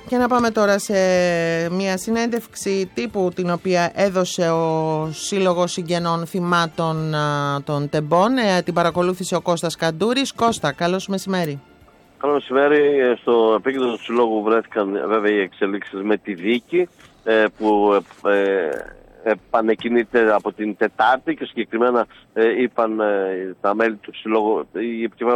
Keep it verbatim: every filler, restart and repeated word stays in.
Και να πάμε τώρα σε μια συνέντευξη τύπου την οποία έδωσε ο Σύλλογος Συγγενών Θυμάτων των Τεμπών. Ε, την παρακολούθησε ο Κώστας Καντούρης. Κώστα, καλώς μεσημέρι. Καλό μεσημέρι. Στο επίκεντρο του Συλλόγου βρέθηκαν βέβαια οι εξελίξεις με τη δίκη ε, που ε, επανεκκινείται από την Τετάρτη και συγκεκριμένα ε, είπαν ε, τα μέλη του Συλλόγου, η